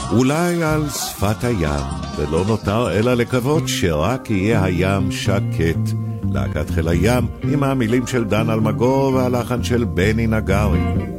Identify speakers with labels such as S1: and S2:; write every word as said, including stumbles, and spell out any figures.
S1: אולי על שפת הים, ולא נותר אלא לקוות שרק יהיה הים שקט. להקת חיל הים עם המילים של דן אלמגור והלחן של בני נגרי.